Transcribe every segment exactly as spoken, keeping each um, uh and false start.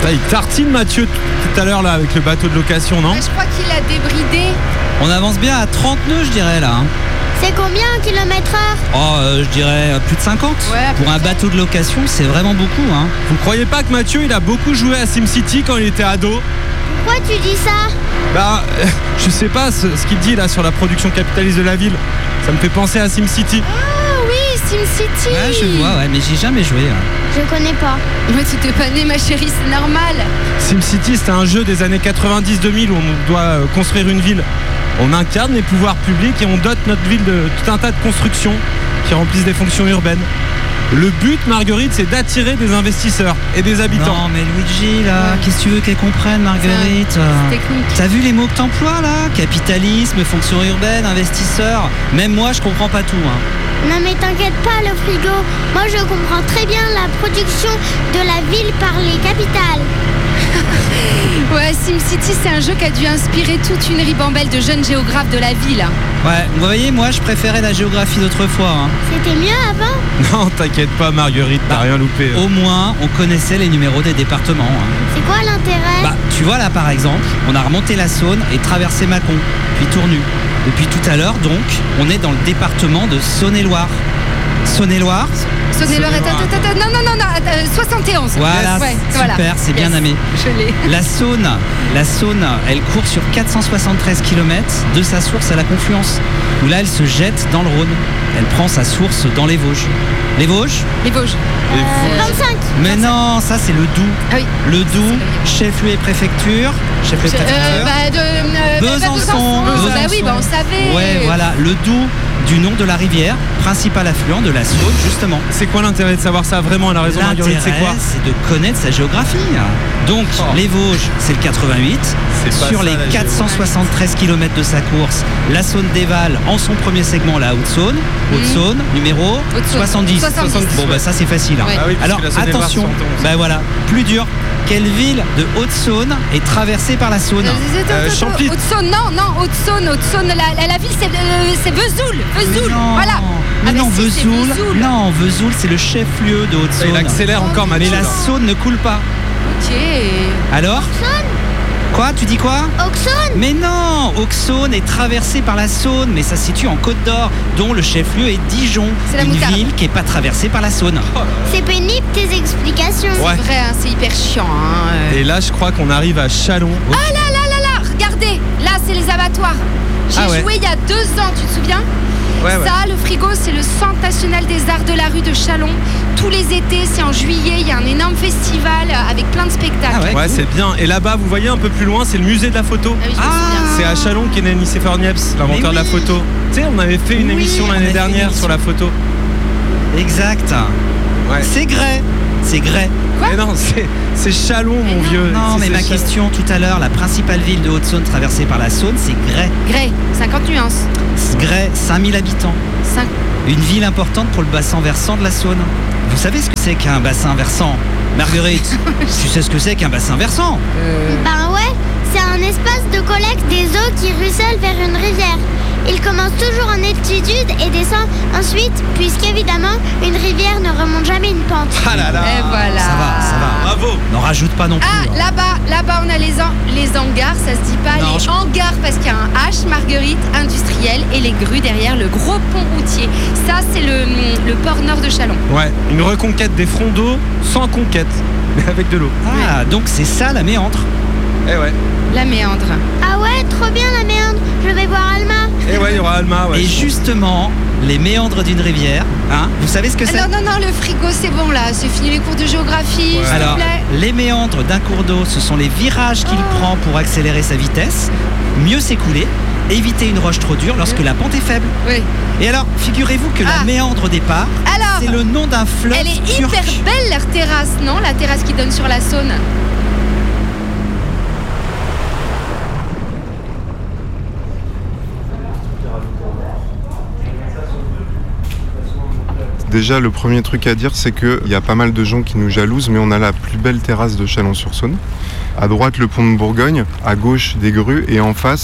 Là, il tartine Mathieu tout à l'heure là avec le bateau de location, non? Ouais, je crois qu'il a débridé. On avance bien à trente nœuds, je dirais là. hein. C'est combien en kilomètre heure? Oh, euh, je dirais euh, plus de cinquante. Ouais, à peu Pour un près. bateau de location, c'est vraiment beaucoup. Hein. Vous croyez pas que Mathieu il a beaucoup joué à SimCity quand il était ado? Pourquoi tu dis ça? Bah, euh, je sais pas ce, ce qu'il dit là sur la production capitaliste de la ville. Ça me fait penser à SimCity. Ah oui, SimCity. Ouais, je vois, ouais, mais j'ai jamais joué. hein. Je connais pas. Moi, tu t'es pas née, ma chérie, c'est normal. SimCity, c'était un jeu des années quatre-vingt-dix deux mille où on doit euh, construire une ville. On incarne les pouvoirs publics et on dote notre ville de tout un tas de constructions qui remplissent des fonctions urbaines. Le but, Marguerite, c'est d'attirer des investisseurs et des habitants. Non, mais Luigi, là, Ouais. qu'est-ce que tu veux qu'elle comprenne, Marguerite? C'est technique. T'as vu les mots que t'emploies là? Capitalisme, fonction urbaine, investisseur. Même moi, je comprends pas tout. Hein. Non mais t'inquiète pas le frigo. Moi je comprends très bien la production de la ville par les capitales. Ouais, SimCity, c'est un jeu qui a dû inspirer toute une ribambelle de jeunes géographes de la ville. Ouais, vous voyez, moi, je préférais la géographie d'autrefois. hein. C'était mieux avant? Non, t'inquiète pas, Marguerite, t'as rien loupé. Au moins, on connaissait les numéros des départements. hein. C'est quoi l'intérêt? Bah, tu vois là, par exemple, on a remonté la Saône et traversé Mâcon, puis Tournu. Depuis tout à l'heure, donc, on est dans le département de Saône-et-Loire. Saône-et-Loire. Saône-et-Loire, attends, attends, attends, non, non, non, non, attends, soixante et onze. Voilà, Ouais, super, voilà. c'est bien Yes, nommé. Je l'ai. La Saône, la Saône, elle court sur quatre cent soixante-treize kilomètres de sa source à la confluence, où là, elle se jette dans le Rhône. Elle prend sa source dans les Vosges. Les Vosges? Les Vosges. Euh, vingt-cinq. Mais non, ça c'est le Doubs. Ah oui. Le Doubs, chef-lieu et préfecture. Chef-lieu et Euh, préfecture. bah, de, euh, bah, Besançon, Bah oui, Besançon. bah on savait. Ouais, voilà, le Doubs du nom de la rivière, principal affluent de la Saône, justement. C'est quoi l'intérêt de savoir ça vraiment? Elle a raison, Marguerite, c'est quoi? L'intérêt, c'est de connaître sa géographie. Donc, Oh. les Vosges, c'est le quatre-vingt-huit. C'est pas Sur ça, les la quatre cent soixante-treize kilomètres de sa course, la Saône dévale en son premier segment, la Haute-Saône. Haute-Saône, numéro Haute-Saône. soixante-dix. soixante-dix. Bon, bah ça c'est facile. hein. Ouais. Ah oui, parce Alors, que la Saône-et-Loire, attention, soixante et onze. bah voilà, plus dur. Quelle ville de Haute-Saône est traversée par la Saône? Euh, Champy. Haute-Saône, non, non, Haute-Saône, Haute-Saône, la, la, la ville c'est euh, c'est Vesoul, Vesoul, Non, voilà. mais Ah, non, si, c'est Vesoul, Vesoul. non, Vesoul, c'est le chef-lieu de Il Haute-Saône. accélère encore, Mais Mathieu. la Saône ne coule pas. Ok. Alors? Quoi? Tu dis quoi? Auxonne. Mais non, Auxonne est traversée par la Saône, mais ça se situe en Côte d'Or, dont le chef-lieu est Dijon, C'est la une moutarde. ville qui n'est pas traversée par la Saône. C'est pénible tes explications. Ouais. C'est vrai, hein, c'est hyper chiant. Hein. euh. Et là, je crois qu'on arrive à Chalon. Ah là là là là, regardez, là c'est les abattoirs. J'ai Ah ouais. joué il y a deux ans, tu te souviens? Ouais, ouais. Ça, le frigo, c'est le Centre national des arts de la rue de Chalon. Tous les étés, c'est en juillet, il y a un énorme festival avec plein de spectacles. Ah ouais. Ouais, c'est bien. Et là-bas, vous voyez un peu plus loin, c'est le musée de la photo. Ah oui, je me Ah. souviens. C'est à Chalon qu'est né Nicéphore Niepce, l'inventeur Mais de la oui. photo. Tu sais, on avait fait une Oui, émission on l'année avait fait dernière une sur la photo. Exact. Ouais. C'est Grès. C'est Grès. Quoi Mais non, c'est, c'est Chalon, Mais mon non. vieux. Non, C'est- mais c'est ma Chalon. question tout à l'heure, la principale ville de Haute-Saône traversée par la Saône, c'est Grès. Grès, cinquante nuances. Grès, cinq mille habitants. Cinq- Une ville importante pour le bassin versant de la Saône. Vous savez ce que c'est qu'un bassin versant? Marguerite, tu sais ce que c'est qu'un bassin versant? Ben ouais, c'est un espace de collecte des eaux qui ruissellent vers une rivière. Il commence toujours en altitude et descend ensuite, puisqu'évidemment, une rivière ne remonte jamais une pente. Ah là là. Et voilà. Ça va, ça va. Bravo. N'en rajoute pas non plus. Ah, hein. là-bas, là-bas, on a les, an- les hangars, ça se dit pas, Non, les je- hangars parce qu'il y a un H, Marguerite, industriel, et les grues derrière, le gros pont routier. Ça, c'est le, le port nord de Chalon. Ouais, une reconquête des fronts d'eau sans conquête, mais avec de l'eau. Ah, donc c'est ça la méandre. Eh ouais. La méandre. Ah ouais, trop bien la méandre. Je vais voir Alma. Eh ouais, il y aura Alma. Ouais. Et justement, les méandres d'une rivière, hein, vous savez ce que Ah, c'est? non, non, non, le frigo, c'est bon là, c'est fini les cours de géographie, Ouais. s'il te Alors, plaît. les méandres d'un cours d'eau, ce sont les virages qu'il Oh. prend pour accélérer sa vitesse, mieux s'écouler, éviter une roche trop dure lorsque la pente est faible. Oui. Et alors, figurez-vous que Ah. la méandre au départ, Alors, c'est le nom d'un fleuve elle est turc. hyper belle, leur terrasse, non? La terrasse qui donne sur la Saône. Déjà, le premier truc à dire, c'est qu'il y a pas mal de gens qui nous jalousent, mais on a la plus belle terrasse de Chalon-sur-Saône. À droite, le pont de Bourgogne, à gauche, des grues, et en face,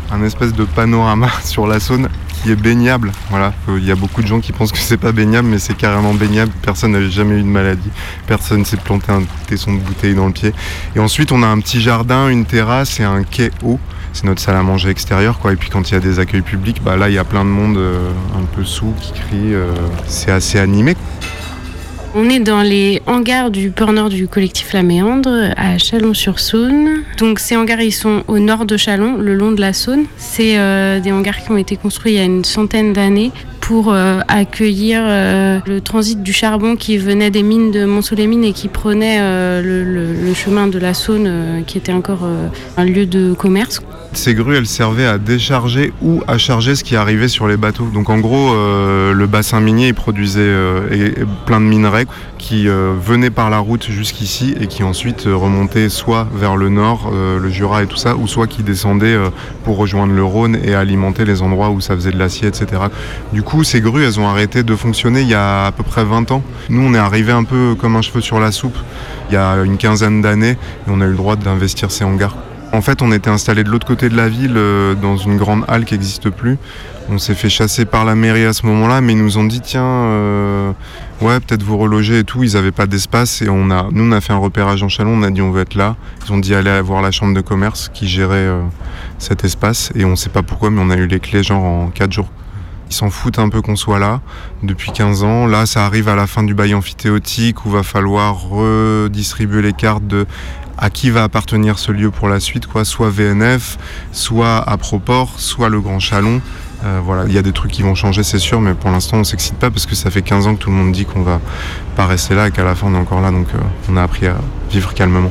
un espèce de panorama sur la Saône qui est baignable. Voilà, il y a beaucoup de gens qui pensent que c'est pas baignable, mais c'est carrément baignable. Personne n'a jamais eu de maladie, personne s'est planté un tesson de bouteille dans le pied. Et ensuite, on a un petit jardin, une terrasse et un quai haut. C'est notre salle à manger extérieure, quoi. Et puis quand il y a des accueils publics, bah là, il y a plein de monde euh, un peu sous qui crie. Euh, c'est assez animé. On est dans les hangars du port nord du collectif La Méandre à Chalon-sur-Saône. Donc ces hangars, ils sont au nord de Chalon, le long de la Saône. C'est euh, des hangars qui ont été construits il y a une centaine d'années pour euh, accueillir euh, le transit du charbon qui venait des mines de Montceau-les-Mines et qui prenait euh, le, le, le chemin de la Saône, euh, qui était encore euh, un lieu de commerce. Ces grues, elles servaient à décharger ou à charger ce qui arrivait sur les bateaux. Donc en gros, euh, le bassin minier il produisait euh, et, et plein de minerais qui euh, venaient par la route jusqu'ici et qui ensuite euh, remontaient soit vers le nord, euh, le Jura et tout ça, ou soit qui descendaient euh, pour rejoindre le Rhône et alimenter les endroits où ça faisait de l'acier, et cetera. Du coup, ces grues, elles ont arrêté de fonctionner il y a à peu près vingt ans. Nous, on est arrivé un peu comme un cheveu sur la soupe il y a une quinzaine d'années et on a eu le droit d'investir ces hangars. En fait, on était installé de l'autre côté de la ville, euh, dans une grande halle qui n'existe plus. On s'est fait chasser par la mairie à ce moment-là, mais ils nous ont dit tiens, euh, ouais, peut-être vous reloger et tout. Ils n'avaient pas d'espace et on a, nous, on a fait un repérage en Chalon. On a dit on veut être là. Ils ont dit allez voir la chambre de commerce qui gérait euh, cet espace et on ne sait pas pourquoi, mais on a eu les clés genre en quatre jours. Ils s'en foutent un peu qu'on soit là depuis quinze ans. Là, ça arrive à la fin du bail amphithéotique où va falloir redistribuer les cartes de à qui va appartenir ce lieu pour la suite, quoi. Soit V N F, soit Aproport, soit le Grand Chalon. Euh, voilà, il y a des trucs qui vont changer, c'est sûr, mais pour l'instant, on s'excite pas parce que ça fait quinze ans que tout le monde dit qu'on va pas rester là et qu'à la fin, on est encore là. Donc, euh, on a appris à vivre calmement.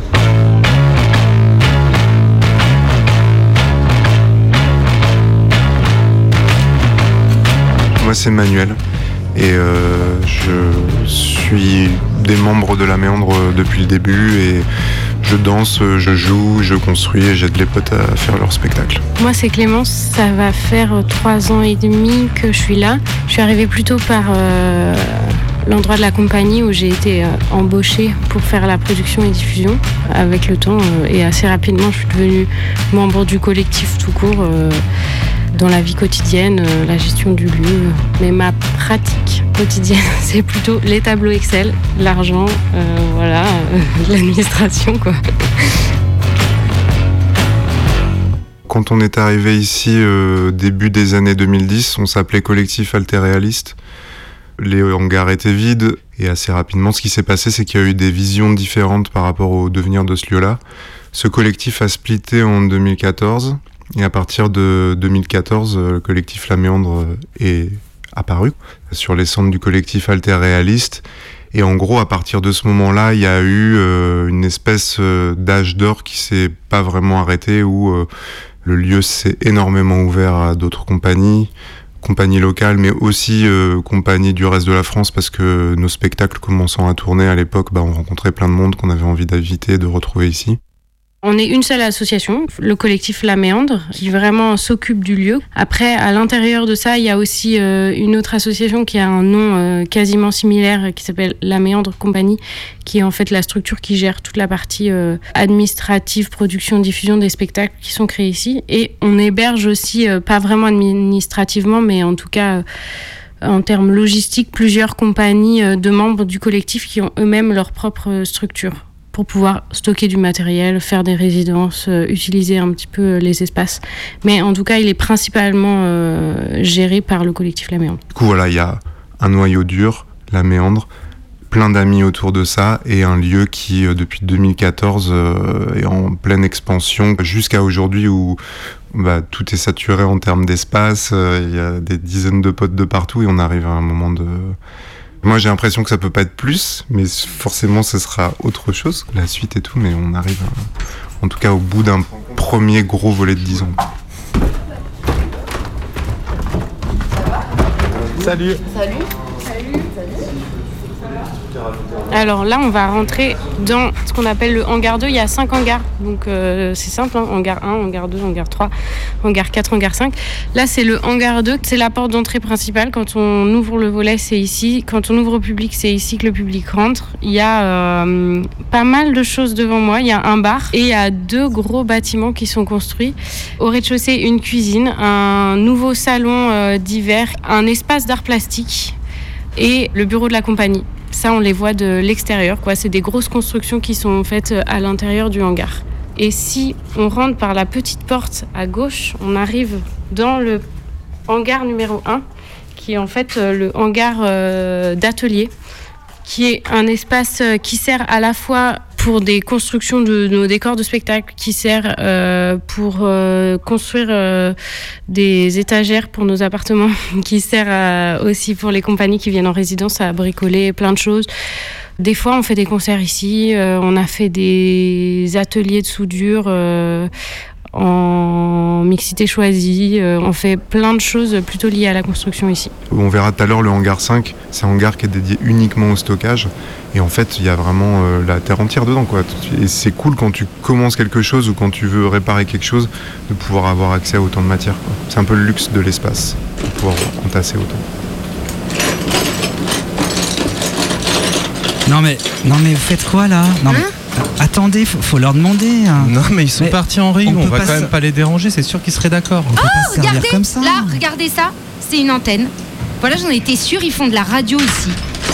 Moi, c'est Manuel et euh, je suis des membres de La Méandre depuis le début et je danse, je joue, je construis et j'aide les potes à faire leur spectacle. Moi, c'est Clémence, ça va faire trois ans et demi que je suis là. Je suis arrivée plutôt par euh, l'endroit de la compagnie où j'ai été euh, embauchée pour faire la production et diffusion. Avec le temps euh, et assez rapidement, je suis devenue membre du collectif tout court. Euh, dans la vie quotidienne, euh, la gestion du lieu. Mais ma pratique quotidienne, c'est plutôt les tableaux Excel, l'argent, euh, voilà, euh, l'administration, quoi. Quand on est arrivé ici, euh, début des années deux mille dix, on s'appelait Collectif Alterréaliste. Les hangars étaient vides et assez rapidement, ce qui s'est passé, c'est qu'il y a eu des visions différentes par rapport au devenir de ce lieu-là. Ce collectif a splitté en deux mille quatorze. Et à partir de deux mille quatorze, le collectif La Méandre est apparu sur les cendres du collectif Alterréaliste. Et en gros, à partir de ce moment-là, il y a eu euh, une espèce euh, d'âge d'or qui s'est pas vraiment arrêté, où euh, le lieu s'est énormément ouvert à d'autres compagnies, compagnies locales, mais aussi euh, compagnies du reste de la France, parce que nos spectacles commençant à tourner à l'époque, bah, on rencontrait plein de monde qu'on avait envie d'inviter et de retrouver ici. On est une seule association, le collectif La Méandre, qui vraiment s'occupe du lieu. Après, à l'intérieur de ça, il y a aussi euh, une autre association qui a un nom euh, quasiment similaire, qui s'appelle La Méandre Compagnie, qui est en fait la structure qui gère toute la partie euh, administrative, production, diffusion des spectacles qui sont créés ici. Et on héberge aussi, euh, pas vraiment administrativement, mais en tout cas... Euh, en termes logistiques, plusieurs compagnies euh, de membres du collectif qui ont eux-mêmes leur propre structure, pour pouvoir stocker du matériel, faire des résidences, euh, utiliser un petit peu les espaces. Mais en tout cas, il est principalement euh, géré par le collectif La Méandre. Du coup, voilà, il y a un noyau dur, La Méandre, plein d'amis autour de ça, et un lieu qui, euh, depuis deux mille quatorze, euh, est en pleine expansion, jusqu'à aujourd'hui où bah, tout est saturé en termes d'espace, il euh, y a des dizaines de potes de partout, et on arrive à un moment de... Moi, j'ai l'impression que ça peut pas être plus, mais forcément, ce sera autre chose, la suite et tout, mais on arrive, à, en tout cas, au bout d'un premier gros volet de dix ans. Salut. Salut. Salut. Alors là, on va rentrer dans ce qu'on appelle le hangar deux. Il y a cinq hangars, donc euh, c'est simple, hein. Hangar un, hangar deux, hangar trois, hangar quatre, hangar cinq. Là, c'est le hangar deux, c'est la porte d'entrée principale. Quand on ouvre le volet, c'est ici. Quand on ouvre au public, c'est ici que le public rentre. Il y a euh, pas mal de choses devant moi. Il y a un bar et il y a deux gros bâtiments qui sont construits. Au rez-de-chaussée, une cuisine, un nouveau salon euh, d'hiver, un espace d'art plastique et le bureau de la compagnie. Ça, on les voit de l'extérieur, quoi. C'est des grosses constructions qui sont faites à l'intérieur du hangar. Et si on rentre par la petite porte à gauche, on arrive dans le hangar numéro un, qui est en fait le hangar euh, d'atelier, qui est un espace qui sert à la fois pour des constructions de nos décors de spectacle, qui sert euh, pour euh, construire euh, des étagères pour nos appartements, qui sert euh, aussi pour les compagnies qui viennent en résidence à bricoler plein de choses. Des fois, on fait des concerts ici, euh, on a fait des ateliers de soudure euh, en mixité choisie, euh, on fait plein de choses plutôt liées à la construction ici. On verra tout à l'heure le hangar cinq, c'est un hangar qui est dédié uniquement au stockage. Et en fait, il y a vraiment euh, la terre entière dedans, quoi. Et c'est cool quand tu commences quelque chose ou quand tu veux réparer quelque chose, de pouvoir avoir accès à autant de matière, quoi. C'est un peu le luxe de l'espace, de pouvoir entasser autant. Non mais, non mais vous faites quoi là? Non mais, attendez, faut, faut leur demander. Hein. Non mais ils sont mais partis en réunion, on, on va quand s... même pas les déranger, c'est sûr qu'ils seraient d'accord. On peut oh, pas se regardez, comme ça. Là, regardez ça, c'est une antenne. Voilà, j'en étais sûre, ils font de la radio ici.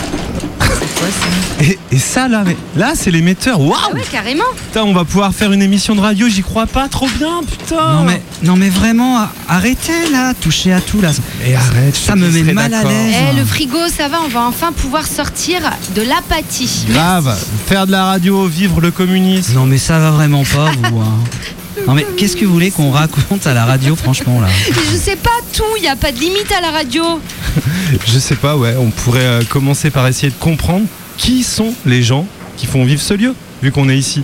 Et, et ça là, mais là c'est l'émetteur, waouh! Ah ouais, carrément! Putain, on va pouvoir faire une émission de radio, j'y crois pas, trop bien, putain! Non mais, non mais vraiment, arrêtez là, touchez à tout là. Et arrête, ça me met mal à l'aise. Eh, le frigo, ça va, on va enfin pouvoir sortir de l'apathie. Grave, merci. Faire de la radio, vivre le communisme. Non mais ça va vraiment pas, vous. Hein. Non mais qu'est-ce que vous voulez qu'on raconte à la radio, franchement là? Je sais pas tout, il y a pas de limite à la radio. Je sais pas, ouais, on pourrait euh, commencer par essayer de comprendre qui sont les gens qui font vivre ce lieu, vu qu'on est ici.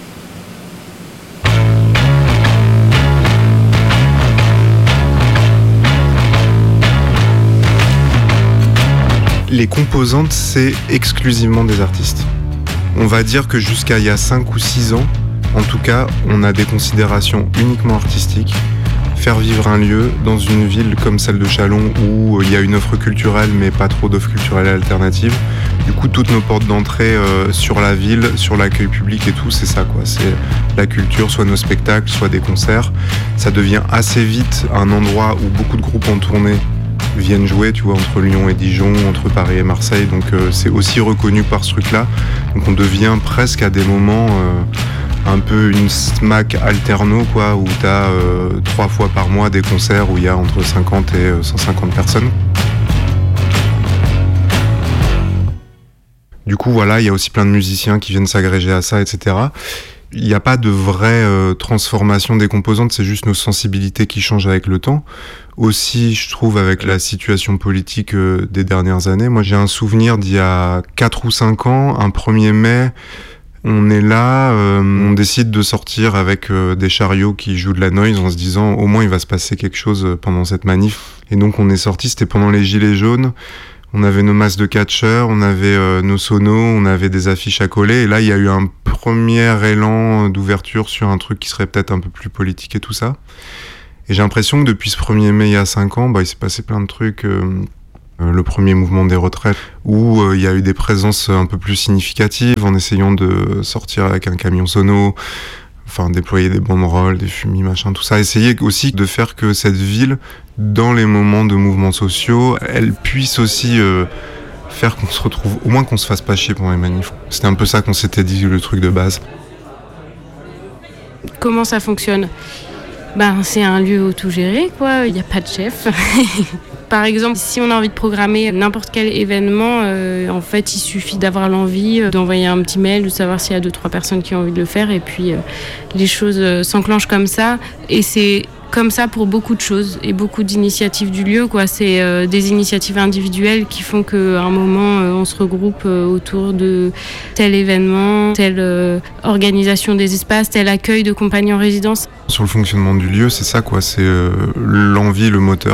Les composantes, c'est exclusivement des artistes. On va dire que jusqu'à il y a cinq ou six ans, en tout cas, on a des considérations uniquement artistiques. Faire vivre un lieu dans une ville comme celle de Châlons où il y a une offre culturelle mais pas trop d'offres culturelles alternatives. Du coup, toutes nos portes d'entrée euh, sur la ville, sur l'accueil public et tout, c'est ça quoi. C'est la culture, soit nos spectacles, soit des concerts. Ça devient assez vite un endroit où beaucoup de groupes en tournée viennent jouer, tu vois, entre Lyon et Dijon, entre Paris et Marseille. Donc euh, c'est aussi reconnu par ce truc-là. Donc on devient presque à des moments... Euh, un peu une smack alterno quoi, où t'as euh, trois fois par mois des concerts où il y a entre cinquante et cent cinquante personnes. Du coup voilà, il y a aussi plein de musiciens qui viennent s'agréger à ça, et cetera. Il n'y a pas de vraie euh, transformation des composantes, c'est juste nos sensibilités qui changent avec le temps. Aussi, je trouve, avec la situation politique euh, des dernières années. Moi, j'ai un souvenir d'il y a quatre ou cinq ans, un premier mai, on est là, euh, on décide de sortir avec euh, des chariots qui jouent de la noise en se disant au moins il va se passer quelque chose pendant cette manif. Et donc on est sorti, c'était pendant les gilets jaunes, on avait nos masques de catcheurs, on avait euh, nos sonos, on avait des affiches à coller. Et là il y a eu un premier élan d'ouverture sur un truc qui serait peut-être un peu plus politique et tout ça. Et j'ai l'impression que depuis ce premier mai il y a cinq ans, bah, il s'est passé plein de trucs... Euh, le premier mouvement des retraites, où il euh, y a eu des présences un peu plus significatives en essayant de sortir avec un camion sono, enfin déployer des banderoles, des fumis, machin, tout ça. Essayer aussi de faire que cette ville, dans les moments de mouvements sociaux, elle puisse aussi euh, faire qu'on se retrouve, au moins qu'on se fasse pas chier pendant les manifs. C'était un peu ça qu'on s'était dit, le truc de base. Comment ça fonctionne ? Ben, c'est un lieu autogéré, quoi. Il n'y a pas de chef. Par exemple, si on a envie de programmer n'importe quel événement, euh, en fait, il suffit d'avoir l'envie euh, d'envoyer un petit mail, de savoir s'il y a deux, trois personnes qui ont envie de le faire. Et puis, euh, les choses euh, s'enclenchent comme ça. Et c'est comme ça pour beaucoup de choses et beaucoup d'initiatives du lieu, quoi. C'est euh, des initiatives individuelles qui font qu'à un moment, euh, on se regroupe euh, autour de tel événement, telle euh, organisation des espaces, tel accueil de compagnies en résidence. Sur le fonctionnement du lieu, c'est ça, quoi. C'est euh, l'envie, le moteur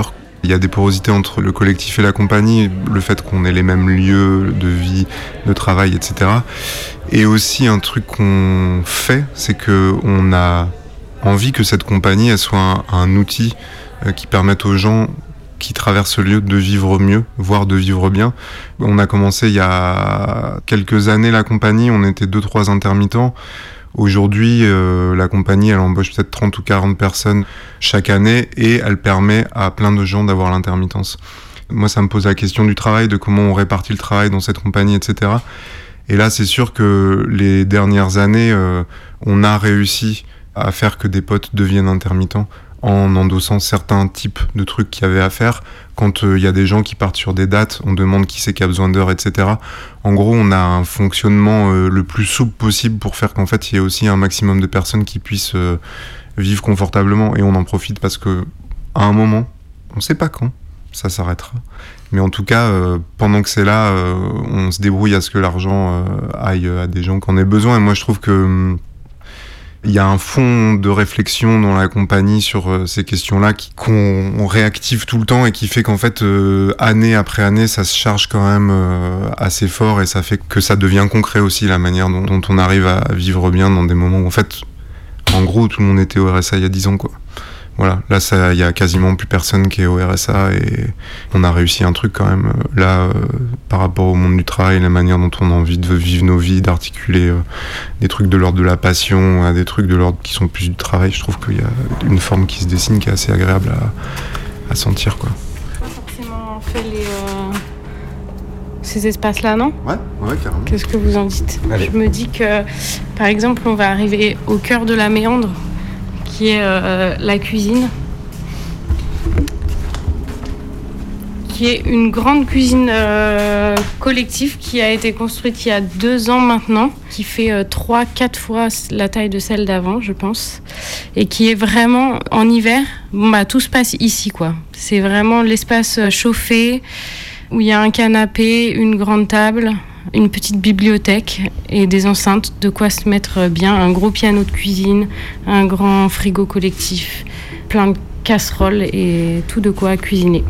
Il y a des porosités entre le collectif et la compagnie, le fait qu'on ait les mêmes lieux de vie, de travail, et cetera. Et aussi un truc qu'on fait, c'est qu'on a envie que cette compagnie elle soit un, un outil qui permette aux gens qui traversent le lieu de vivre mieux, voire de vivre bien. On a commencé il y a quelques années la compagnie, on était deux trois intermittents. Aujourd'hui, euh, la compagnie, elle embauche peut-être trente ou quarante personnes chaque année et elle permet à plein de gens d'avoir l'intermittence. Moi, ça me pose la question du travail, de comment on répartit le travail dans cette compagnie, et cetera. Et là, c'est sûr que les dernières années, euh, on a réussi à faire que des potes deviennent intermittents en endossant certains types de trucs qu'il y avait à faire. Quand il euh, y a des gens qui partent sur des dates, on demande qui c'est qui a besoin d'heures, et cetera. En gros, on a un fonctionnement euh, le plus souple possible pour faire qu'en fait, il y ait aussi un maximum de personnes qui puissent euh, vivre confortablement. Et on en profite parce que à un moment, on ne sait pas quand, ça s'arrêtera. Mais en tout cas, euh, pendant que c'est là, euh, on se débrouille à ce que l'argent euh, aille à des gens qui en aient besoin. Et moi, je trouve que il y a un fond de réflexion dans la compagnie sur euh, ces questions-là qui, qu'on on réactive tout le temps et qui fait qu'en fait, euh, année après année, ça se charge quand même euh, assez fort et ça fait que ça devient concret aussi, la manière dont, dont on arrive à vivre bien dans des moments où, en fait, en gros, tout le monde était au R S A il y a dix ans, quoi. Voilà, là, il y a quasiment plus personne qui est au R S A et on a réussi un truc quand même. Là, euh, par rapport au monde du travail, la manière dont on a envie de vivre nos vies, d'articuler euh, des trucs de l'ordre de la passion à des trucs de l'ordre qui sont plus du travail, je trouve qu'il y a une forme qui se dessine qui est assez agréable à, à sentir, quoi. Pas forcément fait les, euh, ces espaces-là, non ? Ouais, ouais, carrément. Qu'est-ce que vous en dites ? Allez. Je me dis que, par exemple, on va arriver au cœur de la méandre, qui est euh, la cuisine, qui est une grande cuisine euh, collective qui a été construite il y a deux ans maintenant, qui fait euh, trois, quatre fois la taille de celle d'avant, je pense, et qui est vraiment en hiver. Bon bah tout se passe ici, quoi. C'est vraiment l'espace chauffé où il y a un canapé, une grande table, une petite bibliothèque et des enceintes, de quoi se mettre bien, un gros piano de cuisine, un grand frigo collectif, plein de casseroles et tout de quoi cuisiner.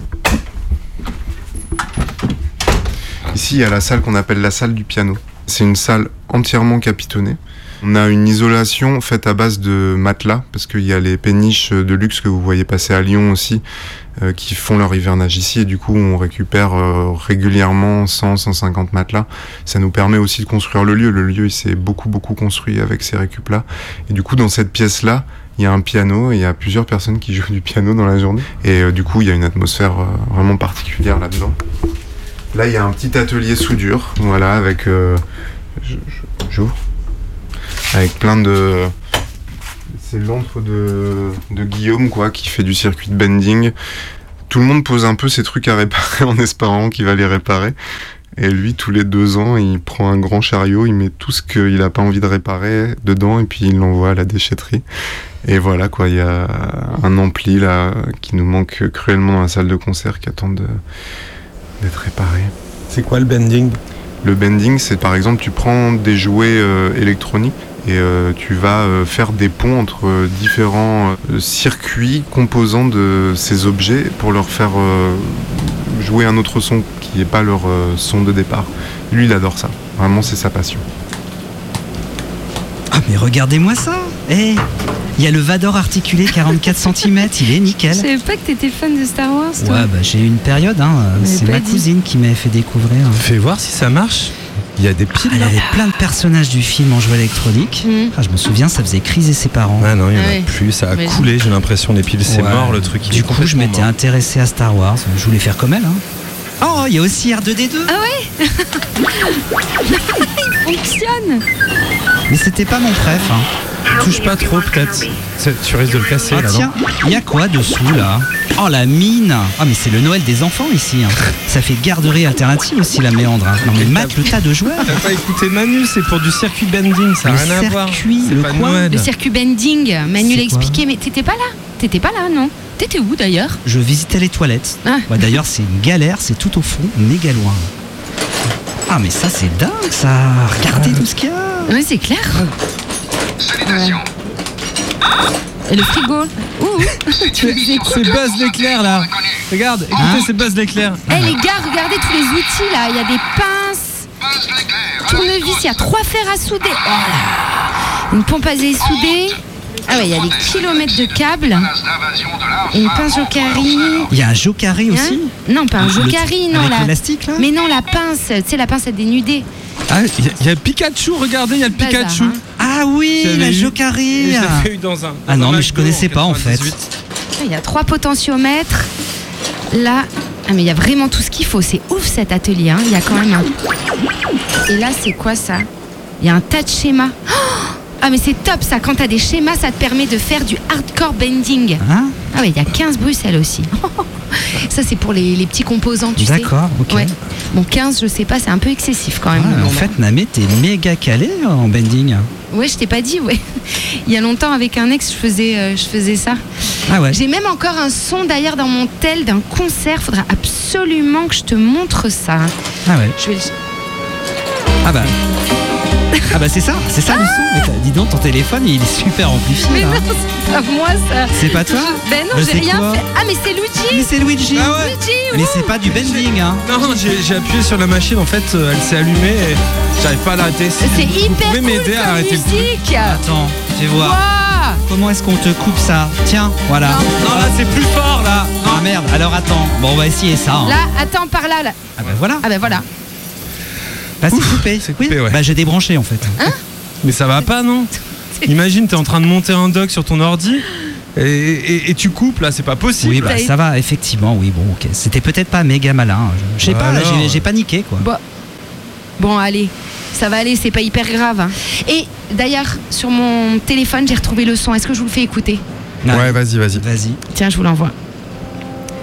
Ici, il y a la salle qu'on appelle la salle du piano. C'est une salle entièrement capitonnée. On a une isolation faite à base de matelas, parce qu'il y a les péniches de luxe que vous voyez passer à Lyon aussi, euh, qui font leur hivernage ici, et du coup on récupère euh, régulièrement cent à cent cinquante matelas. Ça nous permet aussi de construire le lieu. Le lieu il s'est beaucoup beaucoup construit avec ces récup-là. Et du coup dans cette pièce-là, il y a un piano, et il y a plusieurs personnes qui jouent du piano dans la journée. Et euh, du coup il y a une atmosphère euh, vraiment particulière là-dedans. Là il y a un petit atelier soudure, voilà, avec... Euh, je, je, j'ouvre. Avec plein de... C'est l'antre de, de Guillaume, quoi, qui fait du circuit de bending. Tout le monde pose un peu ses trucs à réparer en espérant qu'il va les réparer. Et lui, tous les deux ans, il prend un grand chariot, il met tout ce qu'il n'a pas envie de réparer dedans et puis il l'envoie à la déchetterie. Et voilà, quoi, il y a un ampli, là, qui nous manque cruellement dans la salle de concert, qui attend de, d'être réparé. C'est quoi le bending ? Le bending, c'est par exemple, tu prends des jouets euh, électroniques et euh, tu vas euh, faire des ponts entre euh, différents euh, circuits composants de ces objets pour leur faire euh, jouer un autre son qui n'est pas leur euh, son de départ. Lui, il adore ça. Vraiment, c'est sa passion. Ah, mais regardez-moi ça. Eh, il y a le Vador articulé quarante-quatre centimètres, il est nickel. Je savais pas que t'étais fan de Star Wars, toi. Ouais, bah j'ai eu une période, hein. C'est ma dit. cousine qui m'avait fait découvrir. Fais voir si ça marche. Il y a des piles. Ah, il y avait plein de personnages du film en jouets électroniques. Mmh. Ah, je me souviens, ça faisait criser ses parents. Ah non, il n'y en a ah oui. plus. Ça a Mais coulé, j'ai l'impression, les piles. C'est ouais. mort, le truc. Du coup, je m'étais mort. intéressé à Star Wars. Je voulais faire comme elle. Hein. Oh, il y a aussi R deux D deux. Ah ouais. Il fonctionne. Mais c'était pas mon préf. Hein. Touche pas trop, peut-être. Tu risques de le casser, ah, là, tiens, il y a quoi dessous, là? Oh, la mine. Ah, mais c'est le Noël des enfants, ici. Hein. Ça fait garderie alternative aussi, la méandre. Hein. Non, mais mate le tas de jouets. T'as pas écouté Manu, c'est pour du circuit bending, ça n'a rien à voir. C'est le pas quoi Noël. Le circuit bending, Manu l'a expliqué, mais t'étais pas là. T'étais pas là, non? T'étais où, d'ailleurs? Je visitais les toilettes. Ah. Ouais, d'ailleurs, c'est une galère, c'est tout au fond, méga loin. Ah, mais ça, c'est dingue, ça. Regardez ah. tout ce qu'il y a. Oui, c'est clair. Salutations. Et le frigo. Ouh. Tu faisais quoi? C'est Buzz l'éclair là. Regarde, écoutez, Hein c'est Buzz l'éclair. Eh les gars, regardez tous les outils là. Il y a des pinces, tournevis, il y a trois fers à souder. Oh là. Une pompe à dessouder. Ah ouais, il y a des kilomètres de câbles. Une pince Jokari. Il y a un Jokari Hein aussi. Non, pas un Le- Jokari, non avec la. l'élastique, là. Mais non, la pince. Tu sais, la pince à dénuder. Ah, il y, a- il y a Pikachu, regardez, il y a le Bazar, Pikachu. hein. Ah oui, J'avais la eu- Jokari. Je l'avais eu dans un. dans Ah non, un mais McDo je connaissais pas, en fait. quatre-vingt-dix-huit. Il y a trois potentiomètres. Là, ah mais il y a vraiment tout ce qu'il faut. C'est ouf cet atelier. Hein. Il y a quand même un. Et là, c'est quoi ça? Il y a un tas de schémas. Oh, ah mais c'est top ça. Quand t'as des schémas, ça te permet de faire du hardcore bending. Hein? Ah ouais, il y a quinze Bruxelles aussi. Ça, c'est pour les, les petits composants, tu sais. D'accord, ok. Ouais. Bon, quinze, je sais pas, c'est un peu excessif quand même. Ah, Non, en fait, Namé, t'es méga calé en bending. Ouais, je t'ai pas dit, ouais. Il y a longtemps, avec un ex, je faisais, euh, je faisais ça. Ah ouais. J'ai même encore un son d'ailleurs dans mon tel d'un concert. Faudra absolument que je te montre ça. Ah ouais. Je vais le... Ah bah. Ah bah c'est ça, c'est ça le son. Mais t'as- dis donc, ton téléphone, il est super amplifié Mais là. non, c'est pas moi ça. C'est pas toi? Je- Ben non, Bah, j'ai c'est rien quoi fait. Ah, mais c'est Luigi. Mais c'est Luigi. Ah ouais. Luigi, Mais ouh. c'est pas du bending, hein. Non, j'ai j'ai appuyé sur la machine, en fait, euh, elle s'est allumée et j'arrive pas à l'arrêter. Si C'est vous hyper pouvez cool m'aider à comme arrêter le truc. musique. Attends, fais voir. Waouh. Comment est-ce qu'on te coupe ça? Tiens, voilà. Non. Non, là, c'est plus fort, là. Ah merde, alors attends. Bon, on va essayer ça. hein. Là, attends, par là, là. Ah bah voilà. Ah ben voilà. Là, c'est Ouf, coupé. c'est coupé, Oui. ouais. Bah j'ai débranché en fait. Mais ça va pas, non? Imagine, t'es en train de monter un dock sur ton ordi et, et- et tu coupes, là, c'est pas possible. Oui, bah ça va, effectivement, oui, bon, ok. C'était peut-être pas méga malin. Je- Je sais Bah pas, là, alors. j'ai- j'ai paniqué, quoi. Bon. Bon, allez. Ça va aller, c'est pas hyper grave. hein. Et d'ailleurs, sur mon téléphone, j'ai retrouvé le son. Est-ce que je vous le fais écouter? Ah, Ouais, vas-y, vas-y. Vas-y. Tiens, je vous l'envoie.